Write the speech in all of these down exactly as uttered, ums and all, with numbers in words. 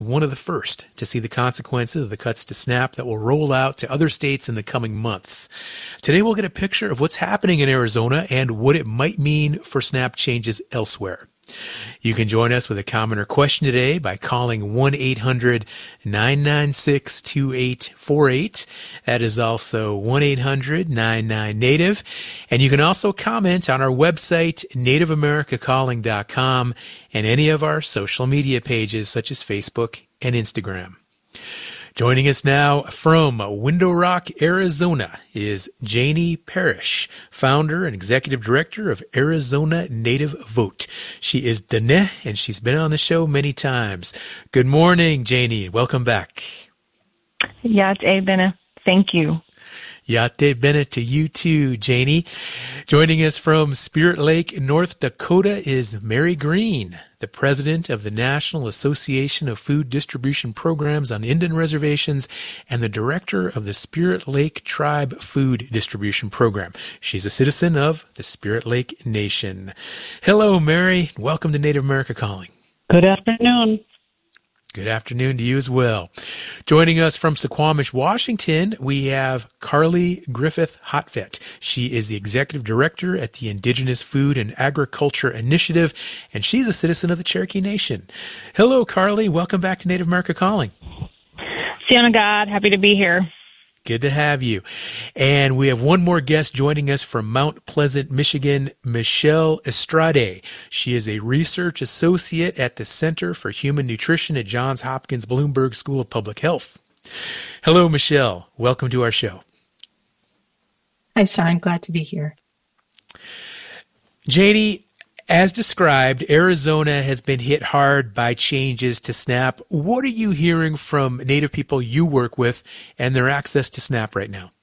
one of the first to see the consequences of the cuts to SNAP that will roll out to other states in the coming months. Today we'll get a picture of what's happening in Arizona and what it might mean for SNAP changes elsewhere. You can join us with a comment or question today by calling one eight hundred nine nine six two eight four eight. That is also one eight hundred nine nine native. And you can also comment on our website, native america calling dot com, and any of our social media pages such as Facebook and Instagram. Joining us now from Window Rock, Arizona is Janie Parrish, founder and executive director of Arizona Native Vote. She is Dene, and she's been on the show many times. Good morning, Janie. Welcome back. Yate Bene. Thank you. Yate Bene to you too, Janie. Joining us from Spirit Lake, North Dakota is Mary Green, the president of the National Association of Food Distribution Programs on Indian Reservations and the director of the Spirit Lake Tribe Food Distribution Program. She's a citizen of the Spirit Lake Nation. Hello, Mary. Welcome to Native America Calling. Good afternoon. Good afternoon to you as well. Joining us from Suquamish, Washington, we have Carly Griffith Hotvet. She is the executive director at the Indigenous Food and Agriculture Initiative, and she's a citizen of the Cherokee Nation. Hello, Carly. Welcome back to Native America Calling. Sienna God, happy to be here. Good to have you. And we have one more guest joining us from Mount Pleasant, Michigan, Michelle Estrade. She is a research associate at the Center for Human Nutrition at Johns Hopkins Bloomberg School of Public Health. Hello, Michelle. Welcome to our show. Hi, Sean. Glad to be here. Janie, as described, Arizona has been hit hard by changes to SNAP. What are you hearing from Native people you work with and their access to SNAP right now?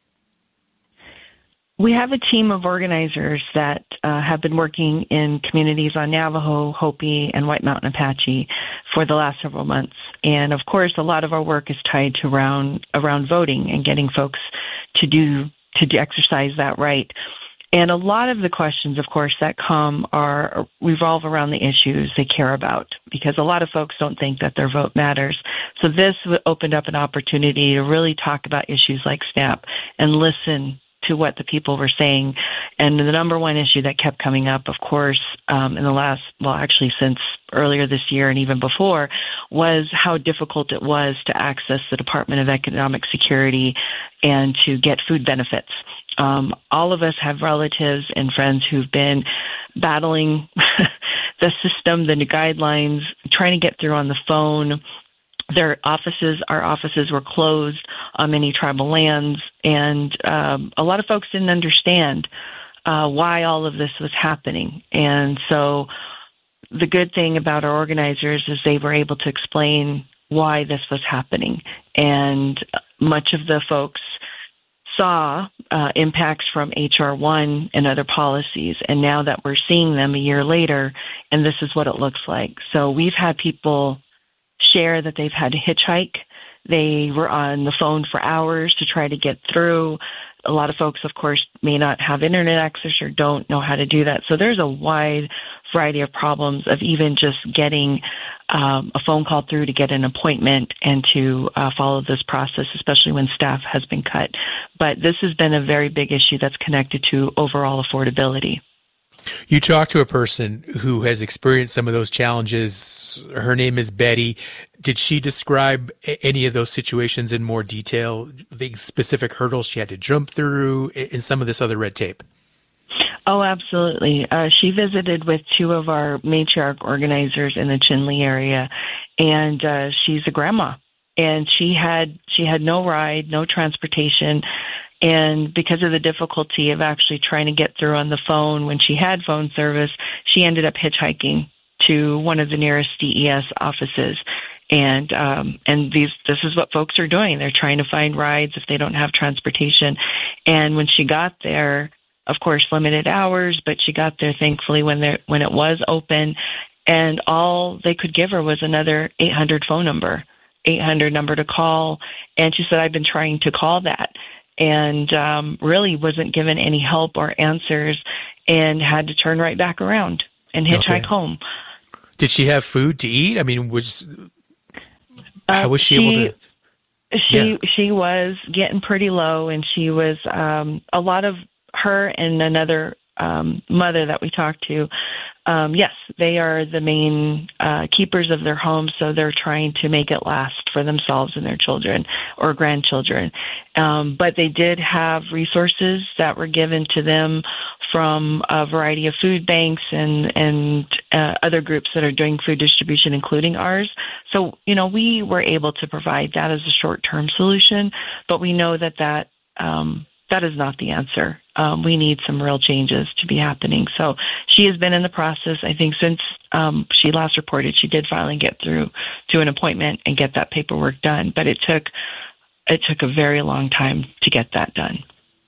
We have a team of organizers that uh, have been working in communities on Navajo, Hopi, and White Mountain Apache for the last several months. And of course, a lot of our work is tied to around around voting and getting folks to do to do, exercise that right. And a lot of the questions, of course, that come are revolve around the issues they care about, because a lot of folks don't think that their vote matters. So this opened up an opportunity to really talk about issues like SNAP and listen to what the people were saying. And the number one issue that kept coming up, of course, um, in the last, well, actually since earlier this year and even before, was how difficult it was to access the Department of Economic Security and to get food benefits. Um, all of us have relatives and friends who've been battling the system, the new guidelines, trying to get through on the phone. Their offices, our offices were closed on many tribal lands, and um, a lot of folks didn't understand uh, why all of this was happening. And so the good thing about our organizers is they were able to explain why this was happening. And much of the folks saw uh, impacts from H R one and other policies, and now that we're seeing them a year later, and this is what it looks like. So we've had people share that they've had to hitchhike. They were on the phone for hours to try to get through. A lot of folks, of course, may not have internet access or don't know how to do that. So there's a wide variety of problems of even just getting um, a phone call through to get an appointment and to uh, follow this process, especially when staff has been cut. But this has been a very big issue that's connected to overall affordability. You talked to a person who has experienced some of those challenges. Her name is Betty. Did she describe any of those situations in more detail, the specific hurdles she had to jump through, and some of this other red tape? Oh, absolutely. Uh, she visited with two of our matriarch organizers in the Chinle area, and uh, she's a grandma. And she had she had no ride, no transportation. And because of the difficulty of actually trying to get through on the phone when she had phone service, she ended up hitchhiking to one of the nearest D E S offices. And um, and these this is what folks are doing. They're trying to find rides if they don't have transportation. And when she got there, of course, limited hours, but she got there thankfully when there when it was open. And all they could give her was another eight hundred phone number, eight hundred number to call. And she said, I've been trying to call that. And um, really wasn't given any help or answers and had to turn right back around and hitchhike okay. home. Did she have food to eat? I mean, was How was she, she able to? She Yeah. she was getting pretty low, and she was um, a lot of her and another um, mother that we talked to. Um, yes, they are the main uh, keepers of their home, so they're trying to make it last for themselves and their children or grandchildren. Um, but they did have resources that were given to them from a variety of food banks and and uh, other groups that are doing food distribution, including ours. So, you know, we were able to provide that as a short-term solution, but we know that that um, that is not the answer. Um, we need some real changes to be happening. So she has been in the process, I think, since um, she last reported. She did finally get through to an appointment and get that paperwork done, but it took it took a very long time to get that done.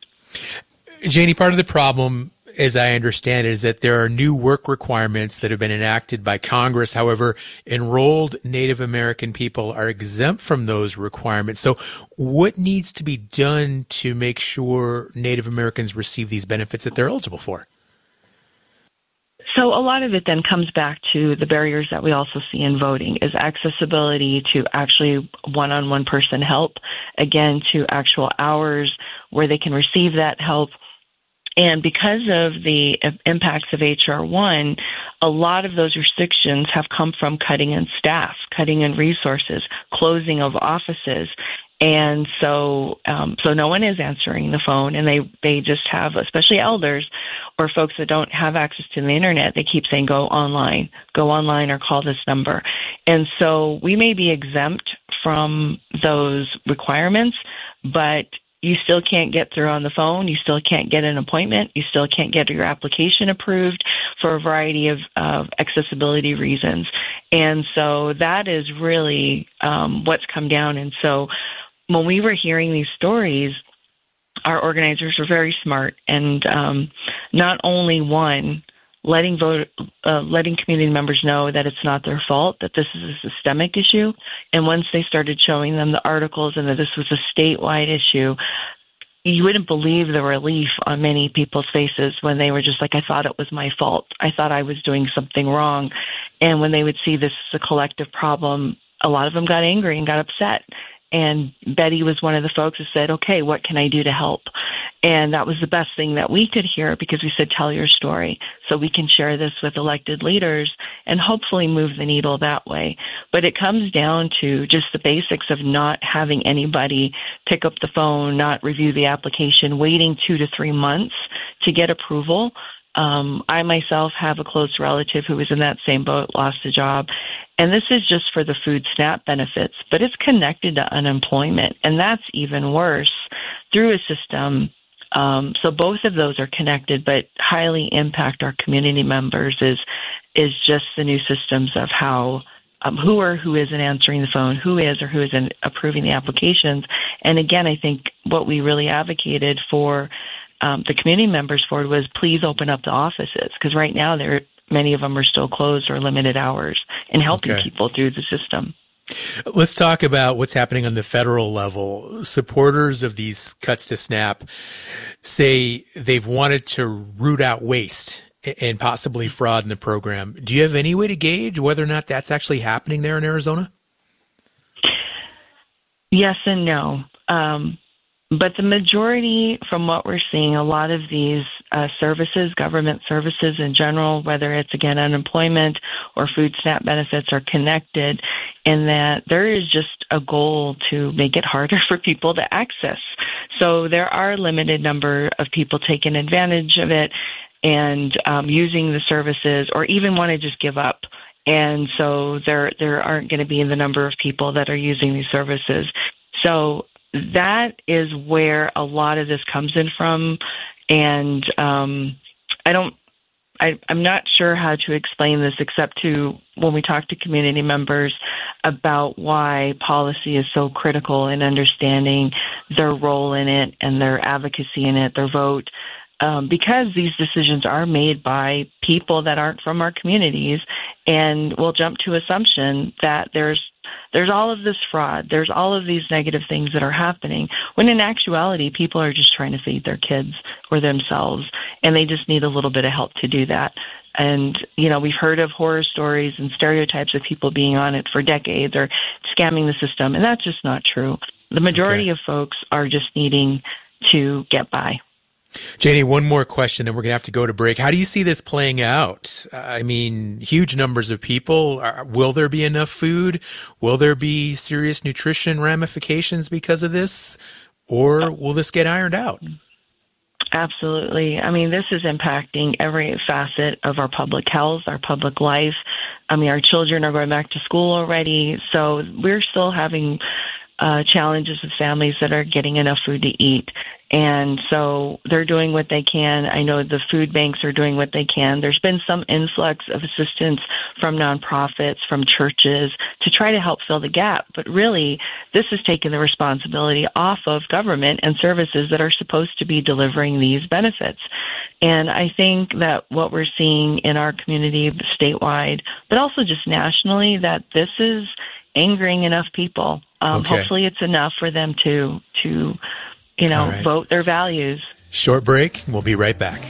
Janie, part of the problem, as I understand it, is that there are new work requirements that have been enacted by Congress. However, enrolled Native American people are exempt from those requirements. So what needs to be done to make sure Native Americans receive these benefits that they're eligible for? So a lot of it then comes back to the barriers that we also see in voting is accessibility to actually one-on-one person help, again, to actual hours where they can receive that help. And because of the impacts of H R one, a lot of those restrictions have come from cutting in staff, cutting in resources, closing of offices. And so um, so no one is answering the phone, and they, they just have, especially elders or folks that don't have access to the internet, they keep saying, go online, go online or call this number. And so we may be exempt from those requirements, but you still can't get through on the phone. You still can't get an appointment. You still can't get your application approved for a variety of, of accessibility reasons. And so that is really um, what's come down. And so when we were hearing these stories, our organizers were very smart, and um, not only one, letting vote, uh, letting community members know that it's not their fault, that this is a systemic issue. And once they started showing them the articles and that this was a statewide issue, you wouldn't believe the relief on many people's faces when they were just like, I thought it was my fault. I thought I was doing something wrong. And when they would see this as a collective problem, a lot of them got angry and got upset. And Betty was one of the folks who said, okay, what can I do to help? And that was the best thing that we could hear, because we said, tell your story so we can share this with elected leaders and hopefully move the needle that way. But it comes down to just the basics of not having anybody pick up the phone, not review the application, waiting two to three months to get approval. Um, I myself have a close relative who was in that same boat, lost a job. And this is just for the food SNAP benefits, but it's connected to unemployment. And that's even worse through a system. Um, so both of those are connected, but highly impact our community members is, is just the new systems of how, um, who or who isn't answering the phone, who is or who isn't approving the applications. And again, I think what we really advocated for Um, the community members for was please open up the offices, because right now there many of them are still closed or limited hours, and helping Okay. people through the system. Let's talk about what's happening on the federal level. Supporters of these cuts to SNAP say they've wanted to root out waste and possibly fraud in the program. Do you have any way to gauge whether or not that's actually happening there in Arizona? Yes and no. Um, But the majority, from what we're seeing, a lot of these uh, services, government services in general, whether it's, again, unemployment or food SNAP benefits, are connected in that there is just a goal to make it harder for people to access. So there are a limited number of people taking advantage of it and um, using the services, or even want to just give up. And so there, there aren't going to be the number of people that are using these services. So that is where a lot of this comes in from, and um, I don't, I, I'm not sure how to explain this except to when we talk to community members about why policy is so critical in understanding their role in it and their advocacy in it, their vote. um, because these decisions are made by people that aren't from our communities, and we'll jump to assumption that there's there's all of this fraud, there's all of these negative things that are happening, when in actuality, people are just trying to feed their kids or themselves, and they just need a little bit of help to do that. And, you know, we've heard of horror stories and stereotypes of people being on it for decades or scamming the system, and that's just not true. The majority okay. of folks are just needing to get by. Janie, one more question, and we're going to have to go to break. How do you see this playing out? I mean, huge numbers of people. Will there be enough food? Will there be serious nutrition ramifications because of this? Or will this get ironed out? Absolutely. I mean, this is impacting every facet of our public health, our public life. I mean, our children are going back to school already, so we're still having uh, challenges with families that are getting enough food to eat. And so they're doing what they can. I know the food banks are doing what they can. There's been some influx of assistance from nonprofits, from churches to try to help fill the gap. But really, this is taking the responsibility off of government and services that are supposed to be delivering these benefits. And I think that what we're seeing in our community statewide, but also just nationally, that this is angering enough people. Um, okay. Hopefully it's enough for them to, to you know, right. vote their values. Short break. We'll be right back.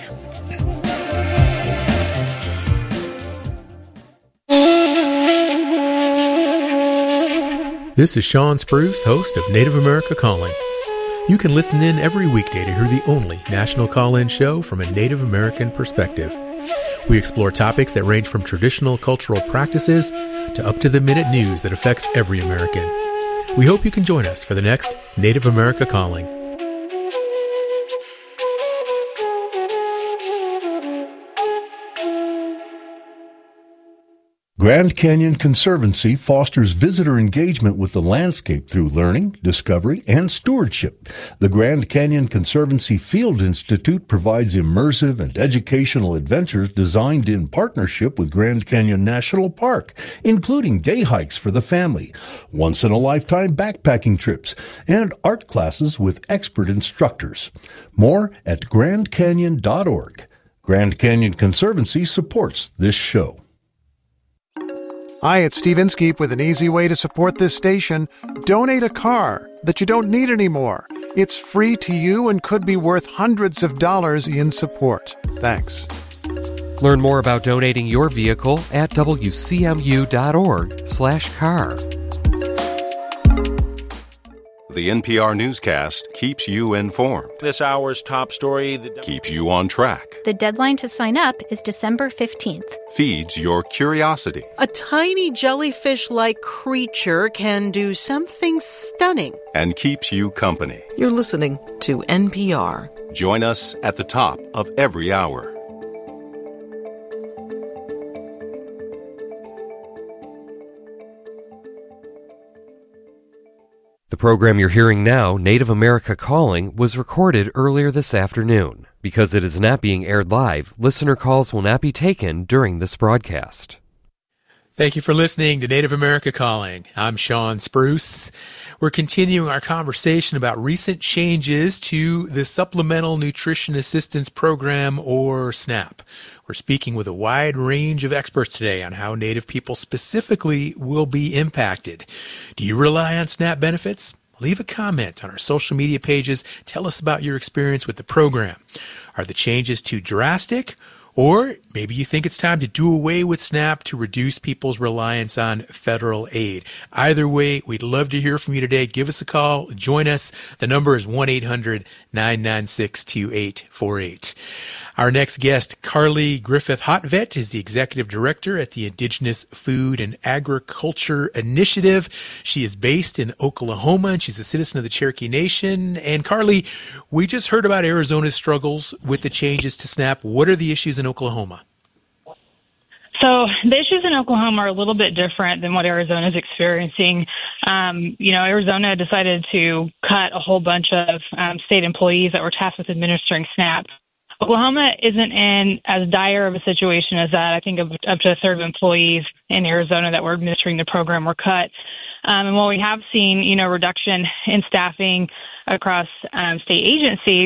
This is Sean Spruce, host of Native America Calling. You can listen in every weekday to hear the only national call-in show from a Native American perspective. We explore topics that range from traditional cultural practices to up-to-the-minute news that affects every American. We hope you can join us for the next Native America Calling. Grand Canyon Conservancy fosters visitor engagement with the landscape through learning, discovery, and stewardship. The Grand Canyon Conservancy Field Institute provides immersive and educational adventures designed in partnership with Grand Canyon National Park, including day hikes for the family, once-in-a-lifetime backpacking trips, and art classes with expert instructors. More at grand canyon dot org. Grand Canyon Conservancy supports this show. Hi, it's Steve Inskeep with an easy way to support this station. Donate a car that you don't need anymore. It's free to you and could be worth hundreds of dollars in support. Thanks. Learn more about donating your vehicle at W C M U dot org slash car. The N P R newscast keeps you informed. This hour's top story that keeps you on track. The deadline to sign up is December fifteenth. Feeds your curiosity. A tiny jellyfish-like creature can do something stunning. And keeps you company. You're listening to N P R. Join us at the top of every hour. The program you're hearing now, Native America Calling, was recorded earlier this afternoon. Because it is not being aired live, listener calls will not be taken during this broadcast. Thank you for listening to Native America Calling. I'm Sean Spruce. We're continuing our conversation about recent changes to the Supplemental Nutrition Assistance Program, or SNAP. We're speaking with a wide range of experts today on how Native people specifically will be impacted. Do you rely on SNAP benefits? Leave a comment on our social media pages. Tell us about your experience with the program. Are the changes too drastic? Or maybe you think it's time to do away with SNAP to reduce people's reliance on federal aid. Either way, we'd love to hear from you today. Give us a call. Join us. The number is one eight hundred nine nine six two eight four eight. Our next guest, Carly Griffith Hotvet, is the Executive Director at the Indigenous Food and Agriculture Initiative. She is based in Oklahoma, and she's a citizen of the Cherokee Nation. And Carly, we just heard about Arizona's struggles with the changes to SNAP. What are the issues in Oklahoma? So the issues in Oklahoma are a little bit different than what Arizona is experiencing. Um, you know, Arizona decided to cut a whole bunch of um, state employees that were tasked with administering SNAP. Oklahoma isn't in as dire of a situation as that. I think up to a third of employees in Arizona that were administering the program were cut. Um, and while we have seen, you know, reduction in staffing across um, state agencies,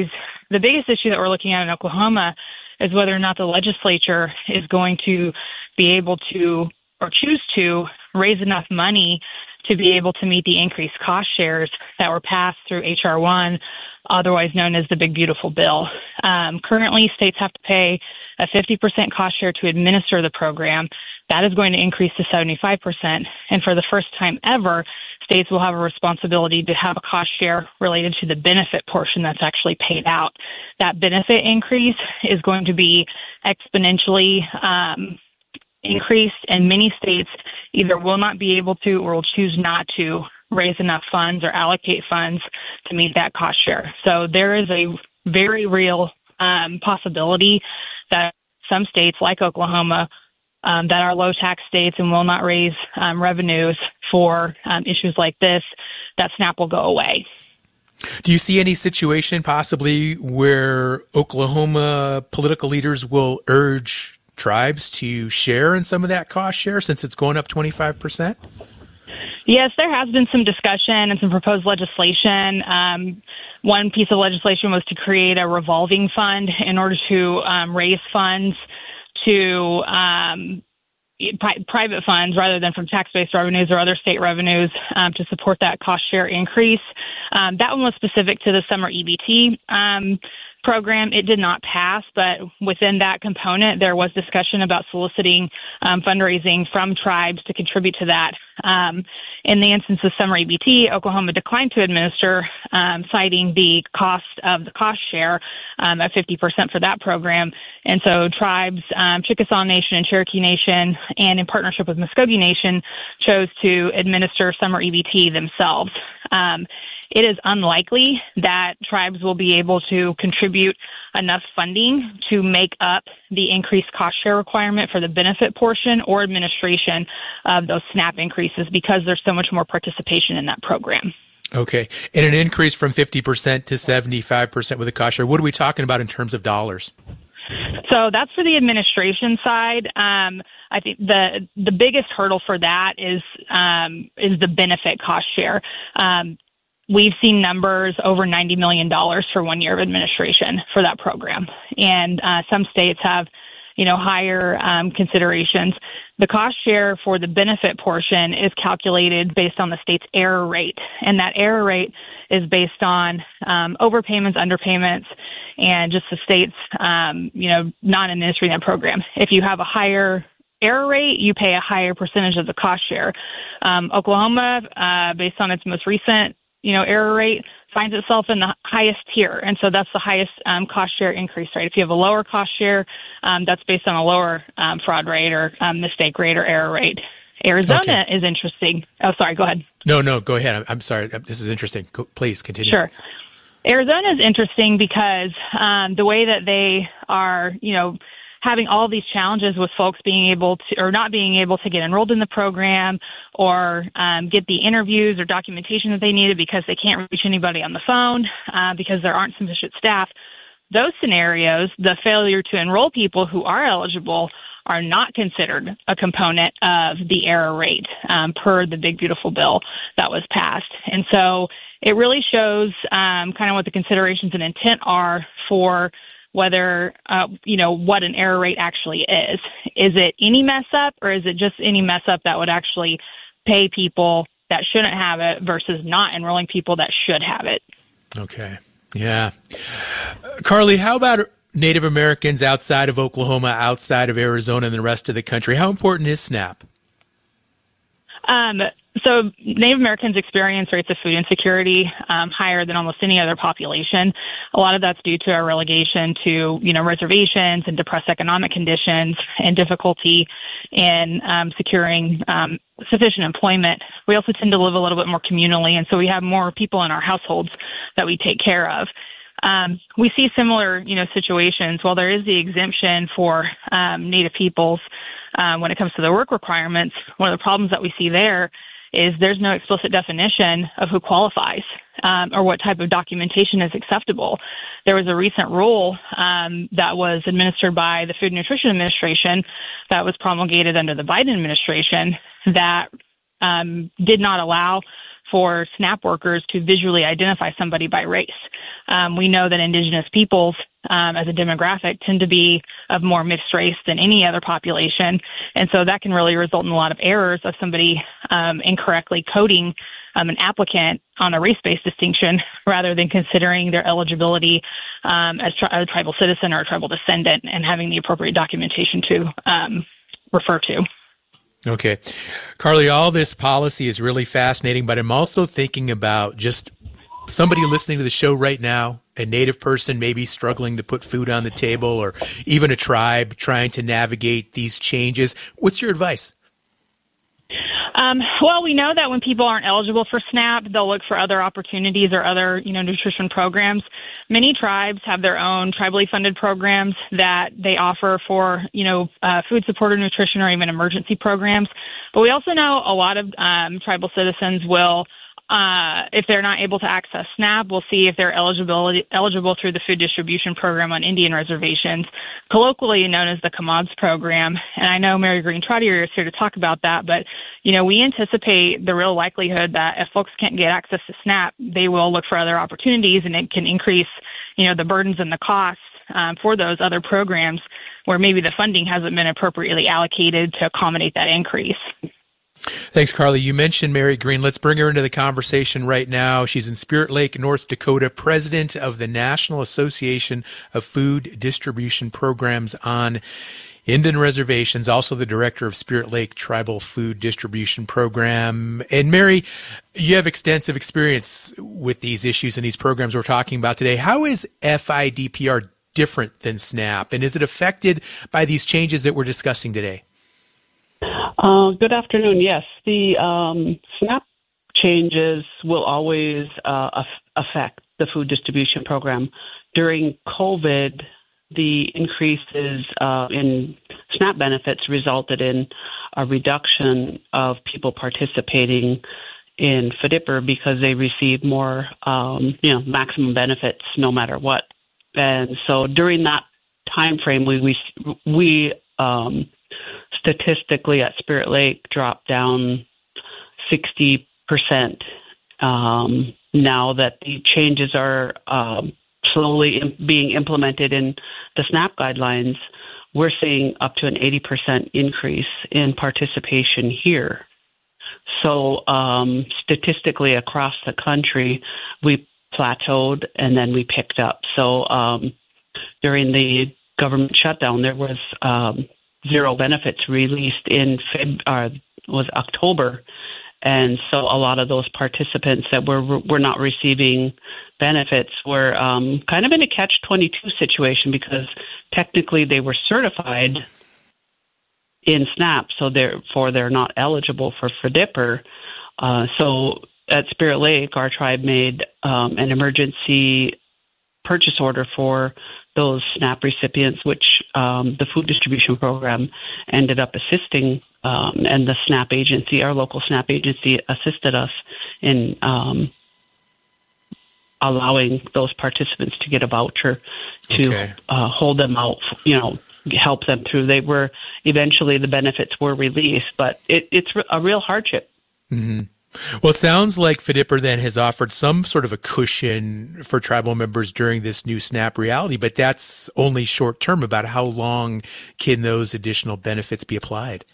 the biggest issue that we're looking at in Oklahoma is whether or not the legislature is going to be able to or choose to raise enough money to be able to meet the increased cost shares that were passed through H R one, otherwise known as the Big Beautiful Bill. Um, currently, states have to pay a fifty percent cost share to administer the program. That is going to increase to seventy-five percent. And for the first time ever, states will have a responsibility to have a cost share related to the benefit portion that's actually paid out. That benefit increase is going to be exponentially um, increased, and many states either will not be able to or will choose not to raise enough funds or allocate funds to meet that cost share. So there is a very real um, possibility that some states like Oklahoma um, that are low tax states and will not raise um, revenues for um, issues like this, that SNAP will go away. Do you see any situation possibly where Oklahoma political leaders will urge tribes to share in some of that cost share since it's going up twenty-five percent? Yes, there has been some discussion and some proposed legislation. Um, one piece of legislation was to create a revolving fund in order to um, raise funds to um, pri- private funds rather than from tax-based revenues or other state revenues um, to support that cost share increase. Um, that one was specific to the summer E B T um program. It did not pass, but within that component, there was discussion about soliciting um, fundraising from tribes to contribute to that. Um, in the instance of summer E B T, Oklahoma declined to administer, um, citing the cost of the cost share um, at fifty percent for that program. And so tribes, um, Chickasaw Nation and Cherokee Nation, and in partnership with Muskogee Nation, chose to administer summer E B T themselves. Um, It is unlikely that tribes will be able to contribute enough funding to make up the increased cost share requirement for the benefit portion or administration of those SNAP increases because there's so much more participation in that program. Okay. And an increase from fifty percent to seventy-five percent with the cost share. What are we talking about in terms of dollars? So that's for the administration side. Um, I think the the biggest hurdle for that is um, is the benefit cost share. Um, We've seen numbers over ninety million dollars for one year of administration for that program. And uh, some states have, you know, higher um, considerations. The cost share for the benefit portion is calculated based on the state's error rate. And that error rate is based on um, overpayments, underpayments, and just the state's, um, you know, not administering that program. If you have a higher error rate, you pay a higher percentage of the cost share. Um, Oklahoma, uh, based on its most recent you know, error rate, finds itself in the highest tier. And so that's the highest um, cost share increase rate. If you have a lower cost share, um, that's based on a lower um, fraud rate or um, mistake rate or error rate. Arizona okay. is interesting. Oh, sorry, go ahead. No, no, go ahead. I'm, I'm sorry. This is interesting. Go, please continue. Sure. Arizona is interesting because um, the way that they are, you know, having all these challenges with folks being able to, or not being able to get enrolled in the program or um, get the interviews or documentation that they needed because they can't reach anybody on the phone uh, because there aren't sufficient staff. Those scenarios, the failure to enroll people who are eligible are not considered a component of the error rate um, per the Big Beautiful Bill that was passed. And so it really shows um, kind of what the considerations and intent are for whether, uh, you know, what an error rate actually is. Is it any mess up or is it just any mess up that would actually pay people that shouldn't have it versus not enrolling people that should have it? Okay. Yeah. Uh, Carly, how about Native Americans outside of Oklahoma, outside of Arizona, and the rest of the country? How important is SNAP? Um, so Native Americans experience rates of food insecurity um, higher than almost any other population. A lot of that's due to our relegation to, you know, reservations and depressed economic conditions and difficulty in um, securing um, sufficient employment. We also tend to live a little bit more communally, and so we have more people in our households that we take care of. Um, we see similar, you know, situations. While there is the exemption for um, Native peoples um, when it comes to their work requirements, one of the problems that we see there is there's no explicit definition of who qualifies um, or what type of documentation is acceptable. There was a recent rule um, that was administered by the Food and Nutrition Administration that was promulgated under the Biden administration that um, did not allow for SNAP workers to visually identify somebody by race. Um, we know that Indigenous peoples, um, as a demographic, tend to be of more mixed race than any other population. And so that can really result in a lot of errors of somebody um, incorrectly coding um, an applicant on a race-based distinction rather than considering their eligibility um, as tri- a tribal citizen or a tribal descendant and having the appropriate documentation to um, refer to. Okay. Carly, all this policy is really fascinating, but I'm also thinking about just somebody listening to the show right now, a Native person maybe struggling to put food on the table, or even a tribe trying to navigate these changes. What's your advice? Um, well, we know that when people aren't eligible for SNAP, they'll look for other opportunities or other, you know, nutrition programs. Many tribes have their own tribally funded programs that they offer for, you know, uh, food support or nutrition or even emergency programs. But we also know a lot of um, tribal citizens will, uh, if they're not able to access SNAP, we'll see if they're eligible eligible through the food distribution program on Indian reservations, colloquially known as the Comods program. And I know Mary Green Trottier is here to talk about that, but, you know, we anticipate the real likelihood that if folks can't get access to SNAP, they will look for other opportunities, and it can increase, you know, the burdens and the costs um, for those other programs where maybe the funding hasn't been appropriately allocated to accommodate that increase. Thanks, Carly. You mentioned Mary Green. Let's bring her into the conversation right now. She's in Spirit Lake, North Dakota, president of the National Association of Food Distribution Programs on Indian Reservations, also the director of Spirit Lake Tribal Food Distribution Program. And Mary, you have extensive experience with these issues and these programs we're talking about today. How is F I D P R different than SNAP, and is it affected by these changes that we're discussing today? Uh, good afternoon. Yes, the um, SNAP changes will always uh, affect the food distribution program. During COVID, the increases uh, in SNAP benefits resulted in a reduction of people participating in F D I P R because they received more, um, you know, maximum benefits no matter what. And so during that time frame, we we we um, statistically at Spirit Lake dropped down sixty percent. Um, now that the changes are um, slowly im- being implemented in the SNAP guidelines, we're seeing up to an eighty percent increase in participation here. So um, statistically across the country, we plateaued and then we picked up. So um, during the government shutdown, there was um, zero benefits released in Feb- uh, was October. And so a lot of those participants that were were not receiving benefits were um, kind of in a catch twenty-two situation because technically they were certified in SNAP, so therefore they're not eligible for F D I P R. Uh, so at Spirit Lake, our tribe made um, an emergency purchase order for those SNAP recipients, which um, the food distribution program ended up assisting, um, and the SNAP agency, our local SNAP agency, assisted us in um, allowing those participants to get a voucher to Okay. uh, hold them out, you know, help them through. They were eventually the benefits were released, but it, it's a real hardship. Mm-hmm. Well, it sounds like F D I P R then has offered some sort of a cushion for tribal members during this new SNAP reality, but that's only short term. About how long can those additional benefits be applied?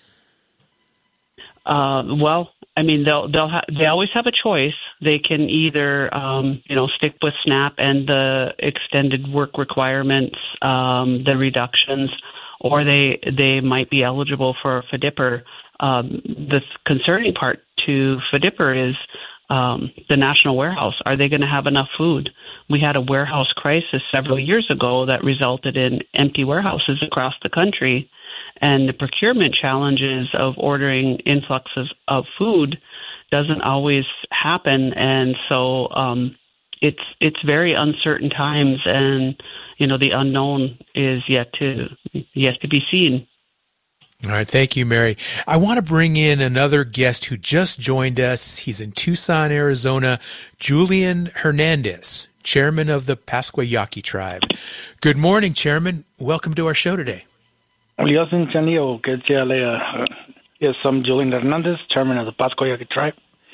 Uh, well, I mean, they'll they'll ha- they always have a choice. They can either um, you know stick with SNAP and the extended work requirements, um, the reductions, or they they might be eligible for F D I P R. Um, the concerning part to F D I P R is um, the national warehouse. Are they going to have enough food? We had a warehouse crisis several years ago that resulted in empty warehouses across the country, and the procurement challenges of ordering influxes of food doesn't always happen, and so um, it's it's very uncertain times, and you know the unknown is yet to yet to be seen. All right. Thank you, Mary. I want to bring in another guest who just joined us. He's in Tucson, Arizona, Julian Hernandez, chairman of the Pascua Yaqui tribe. Good morning, Chairman. Welcome to our show today. Yes, I'm Julian Hernandez, chairman of the Pascua Yaqui tribe.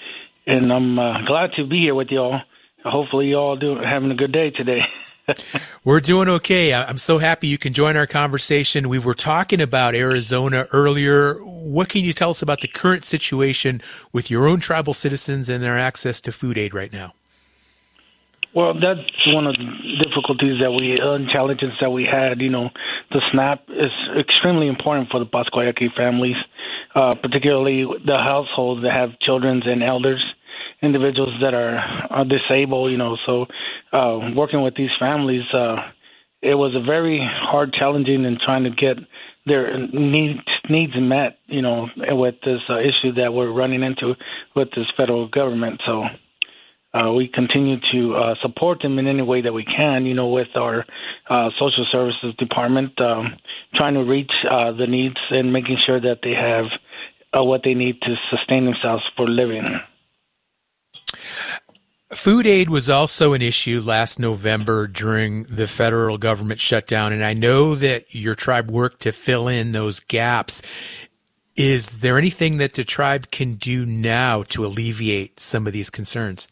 and I'm uh, glad to be here with y'all. Hopefully, y'all do having a good day today. We're doing okay. I'm so happy you can join our conversation. We were talking about Arizona earlier. What can you tell us about the current situation with your own tribal citizens and their access to food aid right now? Well, that's one of the difficulties that we, uh, challenges that we had. You know, the SNAP is extremely important for the Pasquayaqui families, uh, particularly the households that have children and elders, individuals that are, are disabled, you know. So uh, working with these families, uh, it was a very hard, challenging, and trying to get their needs needs met, you know, with this uh, issue that we're running into with this federal government. So uh, we continue to uh, support them in any way that we can, you know, with our uh, social services department, um, trying to reach uh, the needs and making sure that they have uh, what they need to sustain themselves for living. Food aid was also an issue last November during the federal government shutdown, and I know that your tribe worked to fill in those gaps. Is there anything that the tribe can do now to alleviate some of these concerns?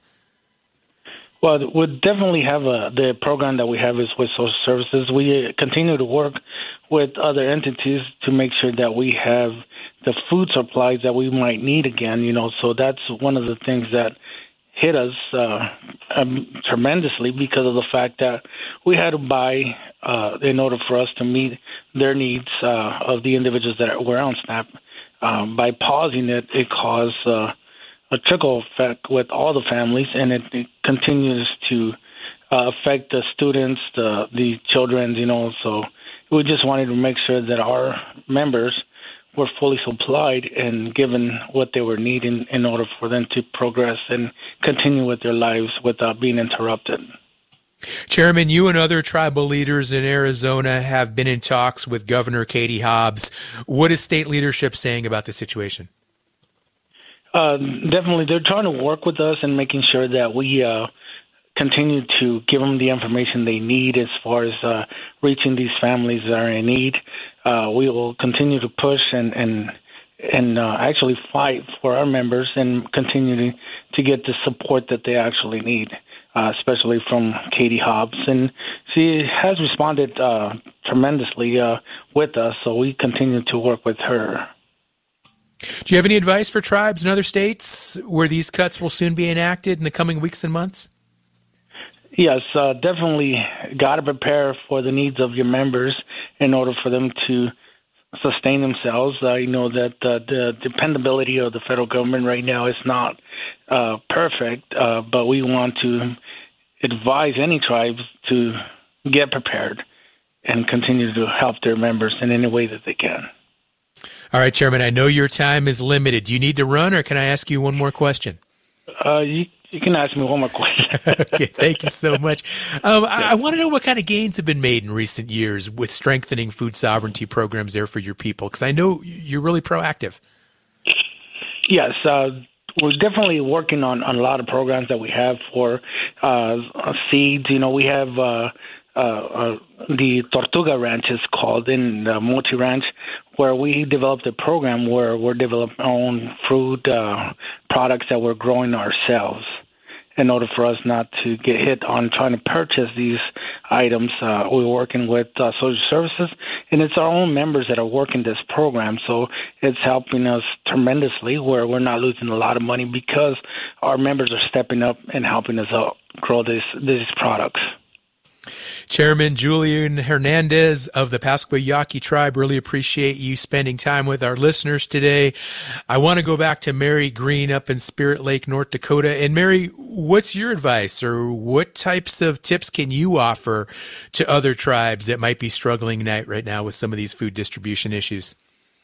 Well, we definitely have a, the program that we have is with social services. We continue to work with other entities to make sure that we have the food supplies that we might need again, you know, so that's one of the things that hit us uh, um, tremendously because of the fact that we had to buy uh, in order for us to meet their needs uh, of the individuals that were on SNAP. Um, by pausing it, it caused uh, a trickle effect with all the families, and it, it continues to uh, affect the students, the, the children, you know, so we just wanted to make sure that our members were fully supplied and given what they were needing in order for them to progress and continue with their lives without being interrupted. Chairman, you and other tribal leaders in Arizona have been in talks with Governor Katie Hobbs. What is state leadership saying about the situation? Uh, definitely, they're trying to work with us and making sure that we uh, continue to give them the information they need as far as uh, reaching these families that are in need. Uh, we will continue to push and and and uh, actually fight for our members and continue to, to get the support that they actually need, uh, especially from Katie Hobbs. And she has responded uh, tremendously uh, with us, so we continue to work with her. Do you have any advice for tribes in other states where these cuts will soon be enacted in the coming weeks and months? Yes, uh, definitely got to prepare for the needs of your members in order for them to sustain themselves. I know that uh, the dependability of the federal government right now is not uh, perfect, uh, but we want to advise any tribes to get prepared and continue to help their members in any way that they can. All right, Chairman, I know your time is limited. Do you need to run, or can I ask you one more question? Uh, you You can ask me one more question. Okay, thank you so much. Um, I, I want to know what kind of gains have been made in recent years with strengthening food sovereignty programs there for your people, because I know you're really proactive. Yes, uh, we're definitely working on, on a lot of programs that we have for uh, seeds. You know, we have uh, uh, uh, the Tortuga Ranch is called in the Moti Ranch, where we developed a program where we're developing our own fruit uh, products that we're growing ourselves in order for us not to get hit on trying to purchase these items. Uh, we're working with uh, social services, and it's our own members that are working this program, so it's helping us tremendously where we're not losing a lot of money because our members are stepping up and helping us out grow this, these products. Chairman Julian Hernandez of the Pasquayaqui tribe, really appreciate you spending time with our listeners today. I want to go back to Mary Green up in Spirit Lake, North Dakota. And Mary, what's your advice, or what types of tips can you offer to other tribes that might be struggling right now with some of these food distribution issues?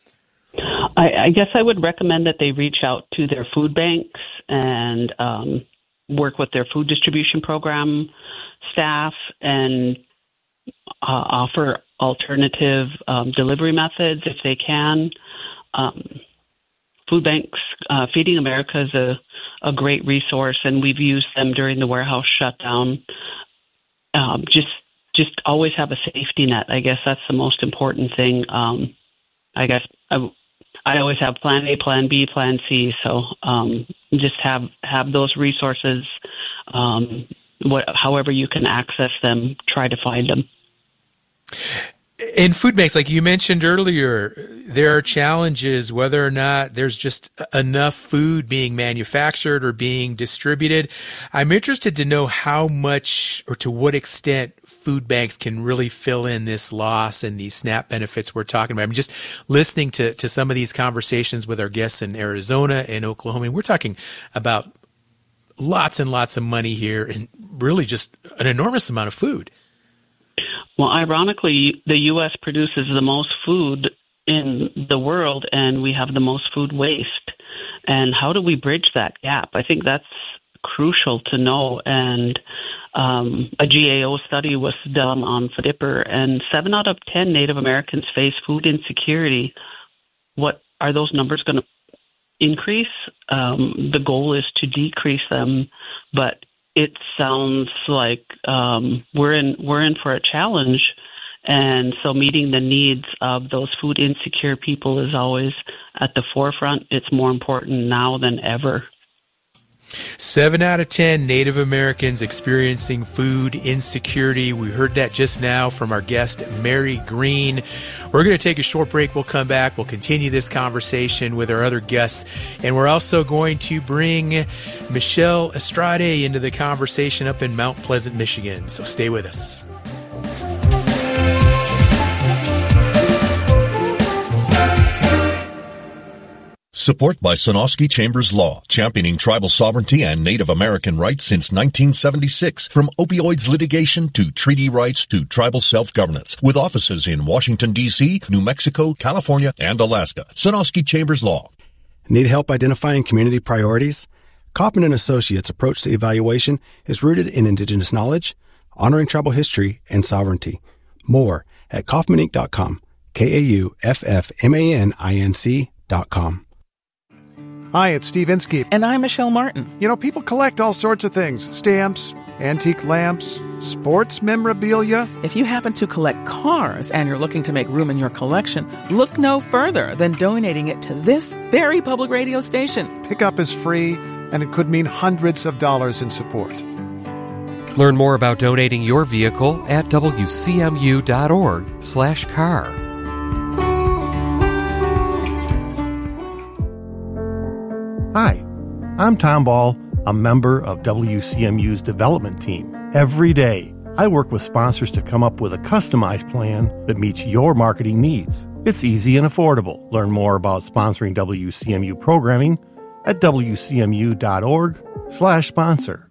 I, I guess I would recommend that they reach out to their food banks and um, work with their food distribution program staff and uh, offer alternative um, delivery methods if they can. Um, food banks, uh, Feeding America is a, a great resource, and we've used them during the warehouse shutdown. Um, just just always have a safety net. I guess that's the most important thing. Um, I guess I, I always have plan A, plan B, plan C. So um, just have, have those resources, um, what, however you can access them, try to find them. In food banks, like you mentioned earlier, there are challenges whether or not there's just enough food being manufactured or being distributed. I'm interested to know how much or to what extent food banks can really fill in this loss and these SNAP benefits we're talking about. I'm just listening to, to some of these conversations with our guests in Arizona and Oklahoma, and we're talking about lots and lots of money here and really just an enormous amount of food. Well, ironically, the U S produces the most food in the world, and we have the most food waste. And how do we bridge that gap? I think that's crucial to know. And um, a G A O study was done on F D P R, and seven out of ten Native Americans face food insecurity. What are those numbers going to increase? Um, the goal is to decrease them, but it sounds like um, we're in we're in for a challenge, and so meeting the needs of those food insecure people is always at the forefront. It's more important now than ever. Seven out of ten Native Americans experiencing food insecurity. We heard that just now from our guest, Mary Green. We're going to take a short break. We'll come back. We'll continue this conversation with our other guests. And we're also going to bring Michelle Estrade into the conversation up in Mount Pleasant, Michigan. So stay with us. Support by Sonosky Chambers Law, championing tribal sovereignty and Native American rights since nineteen seventy-six. From opioids litigation to treaty rights to tribal self-governance. With offices in Washington, D C, New Mexico, California, and Alaska. Sonosky Chambers Law. Need help identifying community priorities? Kaufman and Associates' approach to evaluation is rooted in Indigenous knowledge, honoring tribal history, and sovereignty. More at Kaufman Inc dot com. K A U F F M A N I N C dot com. Hi, it's Steve Inskeep. And I'm Michelle Martin. You know, people collect all sorts of things. Stamps, antique lamps, sports memorabilia. If you happen to collect cars and you're looking to make room in your collection, look no further than donating it to this very public radio station. Pickup is free, and it could mean hundreds of dollars in support. Learn more about donating your vehicle at W C M U dot org slash car. Hi, I'm Tom Ball, a member of W C M U's development team. Every day, I work with sponsors to come up with a customized plan that meets your marketing needs. It's easy and affordable. Learn more about sponsoring W C M U programming at W C M U dot org slash sponsor.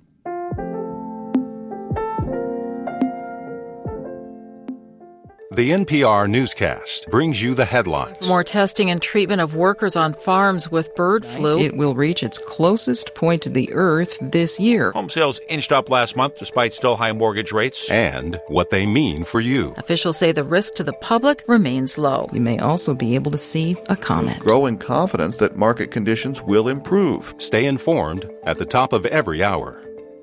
The N P R newscast brings you the headlines. More testing and treatment of workers on farms with bird flu. It will reach its closest point to the earth this year. Home sales inched up last month despite still high mortgage rates. And what they mean for you. Officials say the risk to the public remains low. You may also be able to see a comment. Growing confidence that market conditions will improve. Stay informed at the top of every hour.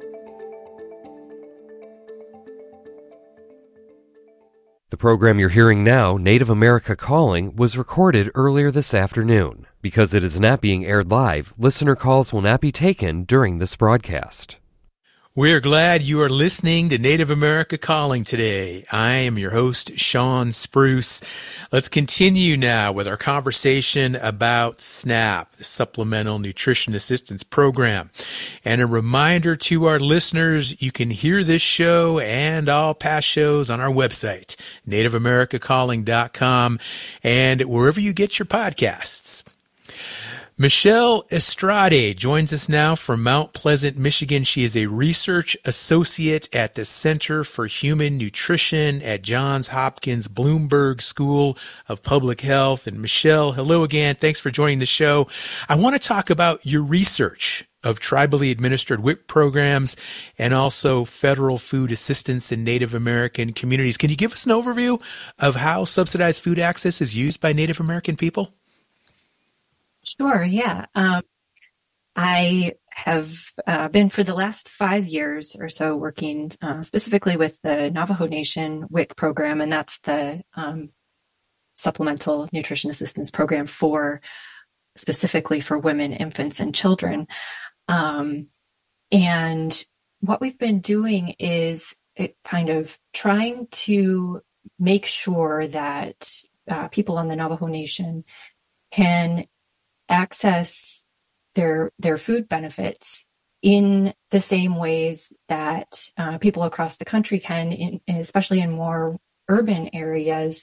The program you're hearing now, Native America Calling, was recorded earlier this afternoon. Because it is not being aired live, listener calls will not be taken during this broadcast. We're glad you are listening to Native America Calling today. I am your host, Sean Spruce. Let's continue now with our conversation about SNAP, the Supplemental Nutrition Assistance Program. And a reminder to our listeners, you can hear this show and all past shows on our website, native america calling dot com, and wherever you get your podcasts. Michelle Estrade joins us now from Mount Pleasant, Michigan. She is a research associate at the Center for Human Nutrition at Johns Hopkins Bloomberg School of Public Health. And Michelle, hello again. Thanks for joining the show. I want to talk about your research of tribally administered W I C programs and also federal food assistance in Native American communities. Can you give us an overview of how subsidized food access is used by Native American people? Sure, yeah. Um, I have uh, been for the last five years or so working uh, specifically with the Navajo Nation W I C program, and that's the um, supplemental nutrition assistance program for specifically for women, infants, and children. Um, and what we've been doing is it kind of trying to make sure that uh, people on the Navajo Nation can access their their food benefits in the same ways that uh, people across the country can, in, especially in more urban areas,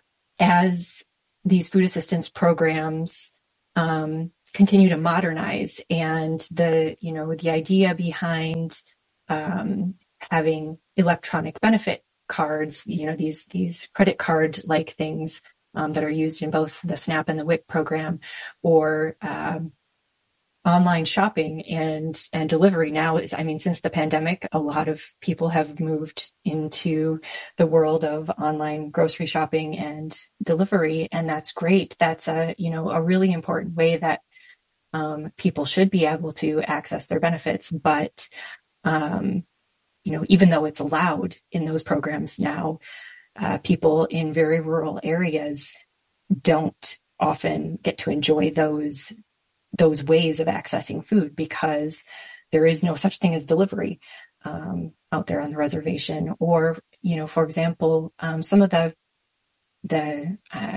as these food assistance programs um, continue to modernize. And the, you know, the idea behind um, having electronic benefit cards, you know, these these credit card-like things um, that are used in both the SNAP and the W I C program, or um, online shopping and and delivery now is, I mean, since the pandemic, a lot of people have moved into the world of online grocery shopping and delivery, and that's great. That's a, you know, a really important way that um, people should be able to access their benefits. But, um, you know, even though it's allowed in those programs now, uh, people in very rural areas don't often get to enjoy those those ways of accessing food because there is no such thing as delivery um, out there on the reservation. Or, you know, for example, um, some of the the uh,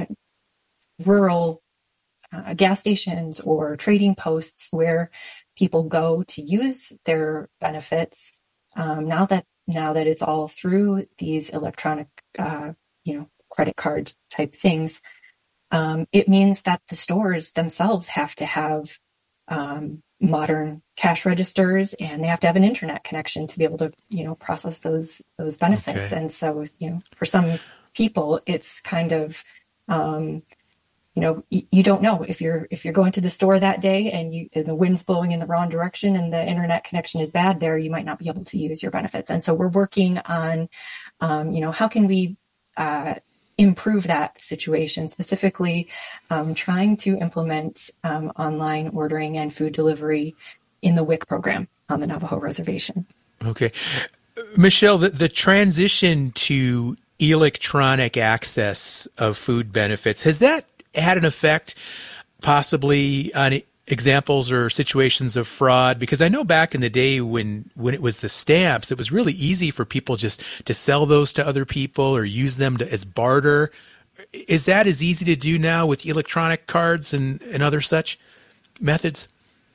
rural uh, gas stations or trading posts where people go to use their benefits, um, now that now that it's all through these electronic, uh, you know, credit card type things. Um, it means that the stores themselves have to have um, modern cash registers, and they have to have an internet connection to be able to, you know, process those those benefits. Okay. And so, you know, for some people, it's kind of, um, you know, y- you don't know if you're if you're going to the store that day and you and the wind's blowing in the wrong direction and the internet connection is bad there, you might not be able to use your benefits. And so we're working on, um, you know, how can we uh, improve that situation, specifically um, trying to implement um, online ordering and food delivery in the W I C program on the Navajo Reservation. Okay. Michelle, the, the transition to electronic access of food benefits, has that had an effect possibly on examples or situations of fraud? Because I know back in the day when, when it was the stamps, it was really easy for people just to sell those to other people or use them to, as barter. Is that as easy to do now with electronic cards and, and other such methods?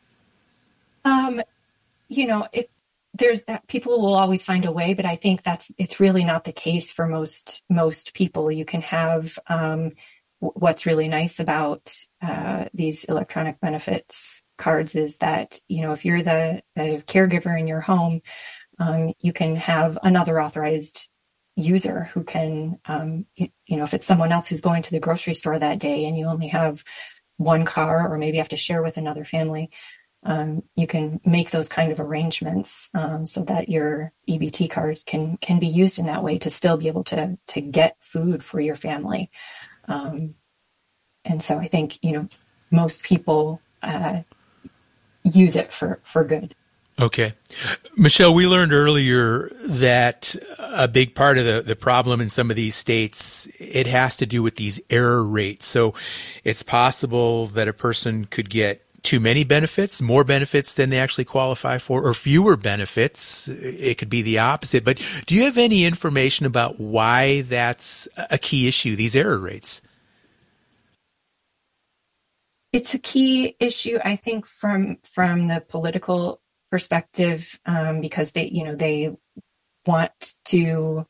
Um, you know, it, there's that people will always find a way, but I think that's, it's really not the case for most, most people. You can have, um, what's really nice about uh, these electronic benefits cards is that, you know, if you're the, the caregiver in your home, um, you can have another authorized user who can, um, you, you know, if it's someone else who's going to the grocery store that day and you only have one car or maybe have to share with another family, um, you can make those kind of arrangements um, so that your E B T card can can be used in that way to still be able to to get food for your family. Um, and so I think, you know, most people uh, use it for, for good. Okay. Michelle, we learned earlier that a big part of the, the problem in some of these states, it has to do with these error rates. So it's possible that a person could get too many benefits, more benefits than they actually qualify for, or fewer benefits. It could be the opposite. But do you have any information about why that's a key issue, these error rates? It's a key issue, I think, from from the political perspective, um, because they, you know, they want to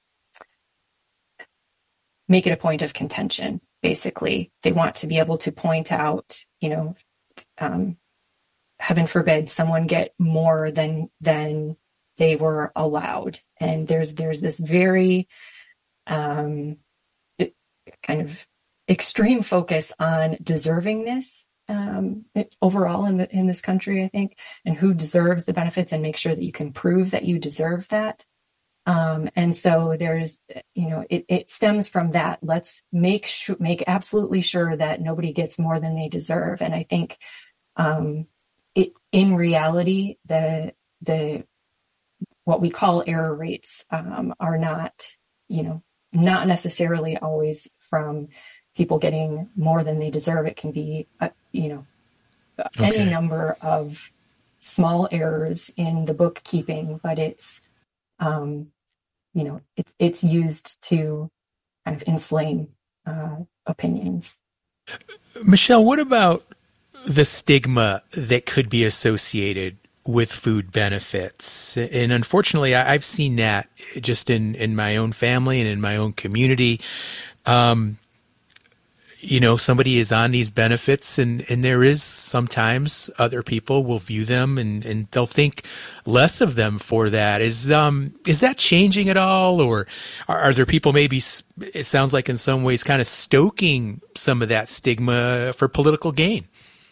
make it a point of contention. Basically, they want to be able to point out, you know, um, heaven forbid someone get more than than they were allowed, and there's there's this very um, kind of extreme focus on deservingness. Um, overall in the, in this country, I think, and who deserves the benefits and make sure that you can prove that you deserve that. Um, and so there's, you know, it, it stems from that. Let's make sure, make absolutely sure that nobody gets more than they deserve. And I think, um, it, in reality, the, the, what we call error rates, um, are not, you know, not necessarily always from people getting more than they deserve. It can be, uh, you know, Okay. any number of small errors in the bookkeeping, but it's, um, you know, it's it's used to kind of inflame uh, opinions. Michelle, what about the stigma that could be associated with food benefits? And unfortunately, I, I've seen that just in, in my own family and in my own community. Um, you know, somebody is on these benefits, and, and there is sometimes other people will view them and, and they'll think less of them for that. Is um is that changing at all, or are, are there people maybe, it sounds like in some ways, kind of stoking some of that stigma for political gain?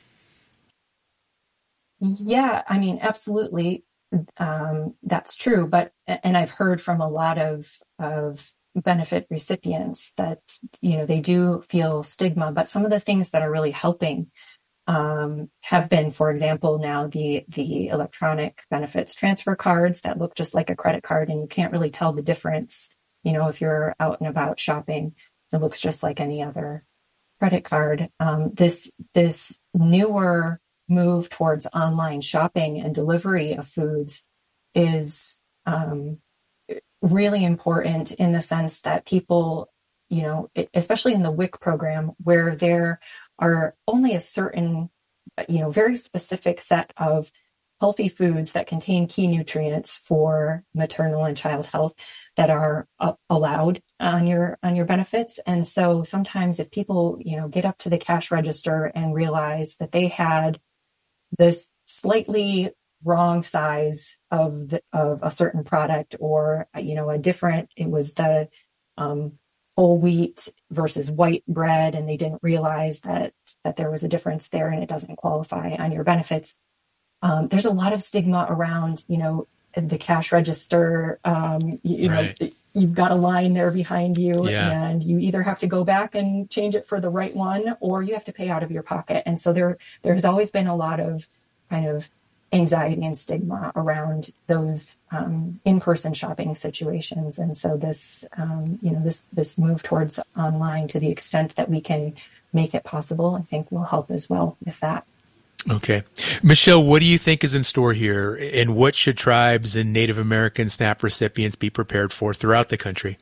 Yeah, I mean, absolutely, um, that's true. But and I've heard from a lot of of benefit recipients that, you know, they do feel stigma, but some of the things that are really helping um, have been, for example, now the the electronic benefits transfer cards that look just like a credit card, and you can't really tell the difference. You know, if you're out and about shopping, it looks just like any other credit card. Um, this this newer move towards online shopping and delivery of foods is um, really important in the sense that people, you know, especially in the W I C program, where there are only a certain, you know, very specific set of healthy foods that contain key nutrients for maternal and child health that are uh, allowed on your on your benefits. And so sometimes if people, you know, get up to the cash register and realize that they had this slightly wrong size of the, of a certain product, or, you know, a different, it was the um, whole wheat versus white bread, and they didn't realize that that there was a difference there and it doesn't qualify on your benefits. Um, there's a lot of stigma around, you know, the cash register. Um, you, you Right. know, you've got a line there behind you, Yeah. and you either have to go back and change it for the right one, or you have to pay out of your pocket. And so there, there's always been a lot of kind of anxiety and stigma around those um, in-person shopping situations. And so this, um, you know, this this move towards online, to the extent that we can make it possible, I think will help as well with that. Okay. Michelle, what do you think is in store here, and what should tribes and Native American SNAP recipients be prepared for throughout the country?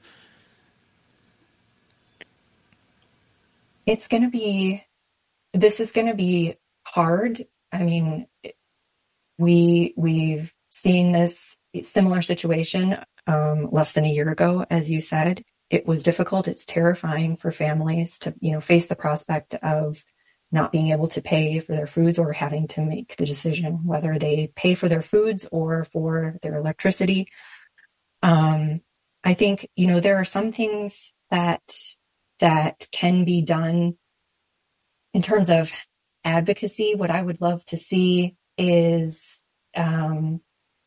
It's going to be, this is going to be hard. I mean, we, we've seen this similar situation um, less than a year ago, as you said. It was difficult. It's terrifying for families to, you know, face the prospect of not being able to pay for their foods, or having to make the decision whether they pay for their foods or for their electricity. Um, I think, you know, there are some things that that can be done in terms of advocacy. What I would love to see is, um,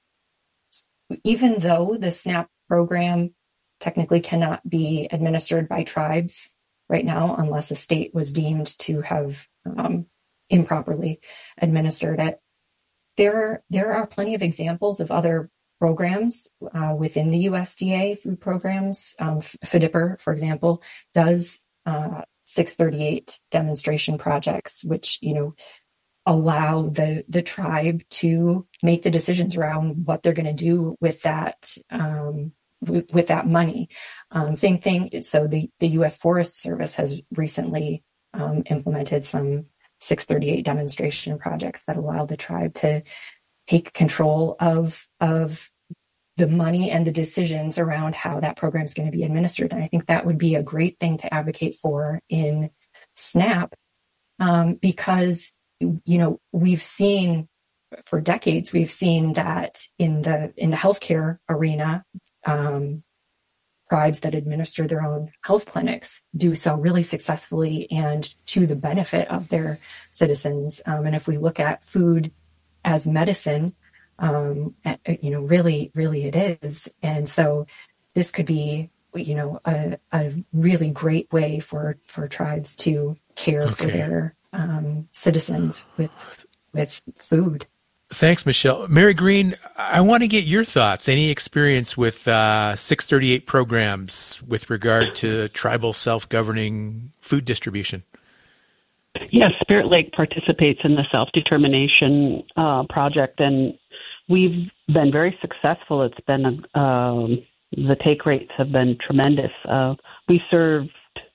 even though the SNAP program technically cannot be administered by tribes right now, unless a state was deemed to have um, improperly administered it, there, there are plenty of examples of other programs uh, within the U S D A food programs. Um, F D I P R, for example, does uh, six thirty-eight demonstration projects, which, you know, allow the the tribe to make the decisions around what they're going to do with that um, with, with that money. Um, same thing. So the the U S Forest Service has recently um, implemented some six thirty-eight demonstration projects that allow the tribe to take control of of the money and the decisions around how that program is going to be administered. And I think that would be a great thing to advocate for in SNAP, um, because, you know, we've seen for decades, we've seen that in the in the healthcare arena, um, tribes that administer their own health clinics do so really successfully and to the benefit of their citizens. Um, and if we look at food as medicine, um, you know, really, really it is. And so this could be, you know, a, a really great way for, for tribes to care Okay. for their um, citizens with with food. Thanks, Michelle. Mary Green, I want to get your thoughts. Any experience with uh, six thirty-eight programs with regard to tribal self-governing food distribution? Yes, Spirit Lake participates in the self-determination uh, project, and we've been very successful. It's been, um, the take rates have been tremendous. Uh, we served,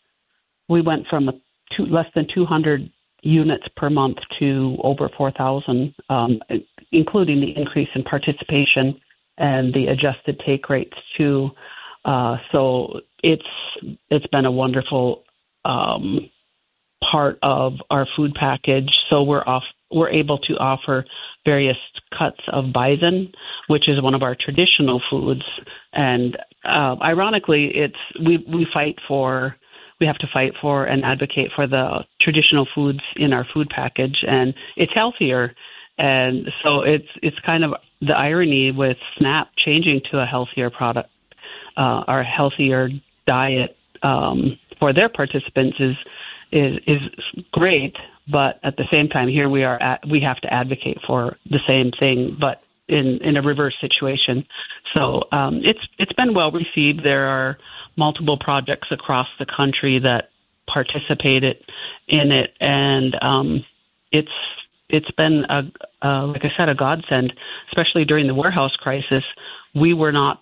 we went from a two, less than two hundred units per month to over four thousand, um, including the increase in participation and the adjusted take rates too. Uh, so it's it's been a wonderful um, part of our food package. So we're off we're able to offer various cuts of bison, which is one of our traditional foods. And uh, ironically, it's we we fight for. We have to fight for and advocate for the traditional foods in our food package, and it's healthier. And so it's it's kind of the irony with SNAP changing to a healthier product, uh, our healthier diet um, for their participants is is is great. But at the same time, here we are at, we have to advocate for the same thing, but in in a reverse situation. So um, it's it's been well received. There are multiple projects across the country that participated in it, and um, it's it's been a, a like I said, a godsend, especially during the warehouse crisis. We were not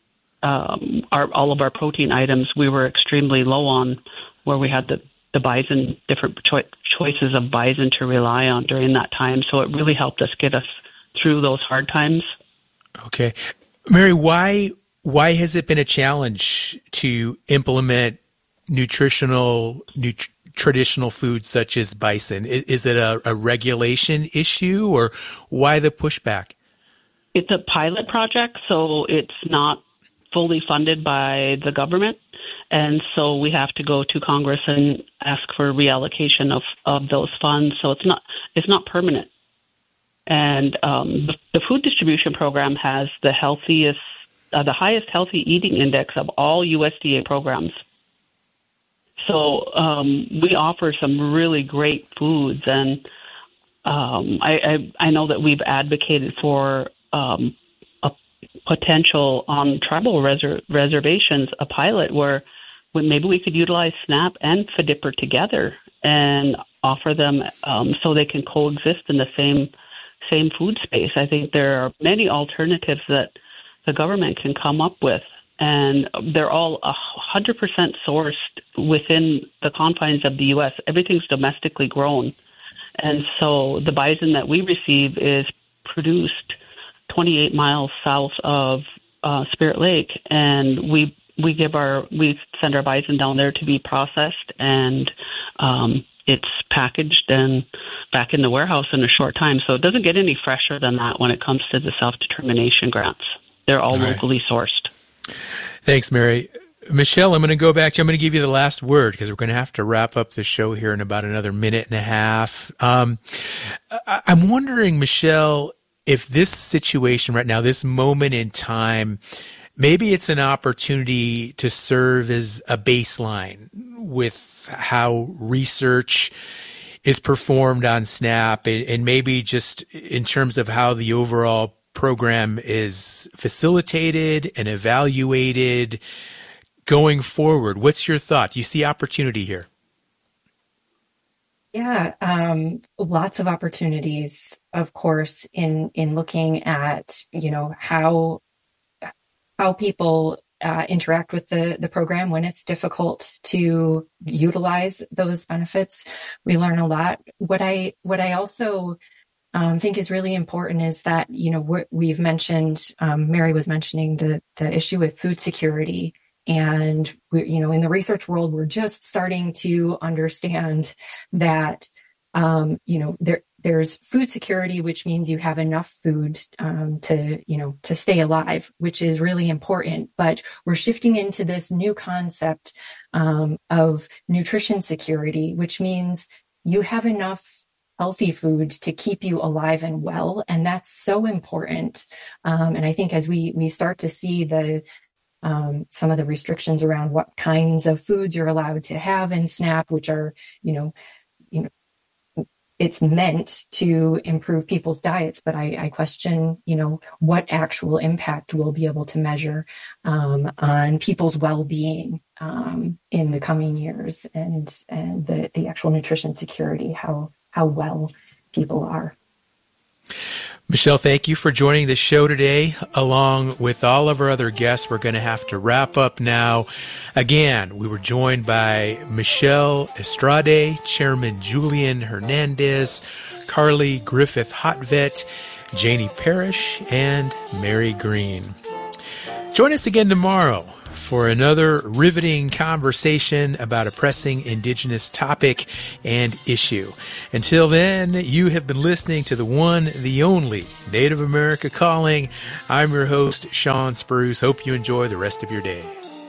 um, our all of our protein items we were extremely low on, where we had the the bison different cho- choices of bison to rely on during that time. So it really helped us get us through those hard times. Okay, Mary, why? Why has it been a challenge to implement nutritional, nut- traditional foods such as bison? Is, is it a, a regulation issue, or why the pushback? It's a pilot project, so it's not fully funded by the government. And so we have to go to Congress and ask for reallocation of, of those funds. So it's not it's not permanent. And um, the, the food distribution program has the healthiest Uh, the highest healthy eating index of all U S D A programs. So um, we offer some really great foods, and um, I, I, I know that we've advocated for um, a potential on tribal reser- reservations, a pilot where maybe we could utilize SNAP and F D I P R together and offer them um, so they can coexist in the same same food space. I think there are many alternatives that the government can come up with, and they're all one hundred percent sourced within the confines of the U S. Everything's domestically grown. And so the bison that we receive is produced twenty-eight miles south of uh, Spirit Lake, and we we give our we send our bison down there to be processed, and um, it's packaged and back in the warehouse in a short time. So it doesn't get any fresher than that when it comes to the self-determination grants. They're all, all right. locally sourced. Thanks, Mary. Michelle, I'm going to go back to you. I'm going to give you the last word because we're going to have to wrap up the show here in about another minute and a half. Um, I'm wondering, Michelle, if this situation right now, this moment in time, maybe it's an opportunity to serve as a baseline with how research is performed on SNAP, and, and maybe just in terms of how the overall program is facilitated and evaluated going forward. What's your thought? Do you see opportunity here? Yeah, um, lots of opportunities, of course, in in looking at, you know, how how people uh, interact with the the program when it's difficult to utilize those benefits. We learn a lot. What I what I also Um, I think is really important is that, you know, we're, we've mentioned, um, Mary was mentioning the, the issue with food security. And, we, you know, in the research world, we're just starting to understand that, um, you know, there, there's food security, which means you have enough food um, to, you know, to stay alive, which is really important. But we're shifting into this new concept um, of nutrition security, which means you have enough healthy food to keep you alive and well. And that's so important. Um, and I think as we, we start to see the, um, some of the restrictions around what kinds of foods you're allowed to have in SNAP, which are, you know, you know, it's meant to improve people's diets, but I, I question, you know, what actual impact we'll be able to measure um, on people's well-being um, in the coming years, and and the, the actual nutrition security, how how well people are. Michelle, thank you for joining the show today. Along with all of our other guests, we're going to have to wrap up now. Again, we were joined by Michelle Estrade, Chairman Julian Hernandez, Carly Griffith-Hotvet, Janie Parrish, and Mary Green. Join us again tomorrow for another riveting conversation about a pressing Indigenous topic and issue. Until then, you have been listening to the one, the only Native America Calling. I'm your host, Sean Spruce. Hope you enjoy the rest of your day.